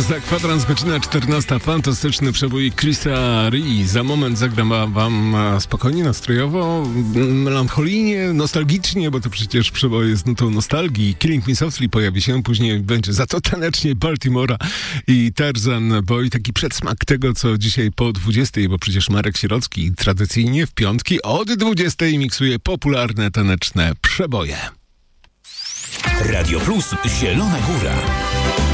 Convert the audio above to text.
Za kwadrans godzina 14. Fantastyczny przebój Chrisa Ri. Za moment zagram wam spokojnie, nastrojowo, melancholijnie, nostalgicznie, bo to przecież przebój jest nutą nostalgii. Killing Me Softly pojawi się, później będzie za to tanecznie Baltimora i Tarzan Boy. Taki przedsmak tego, co dzisiaj po 20, bo przecież Marek Sierocki tradycyjnie w piątki od 20 miksuje popularne taneczne przeboje. Radio Plus Zielona Góra.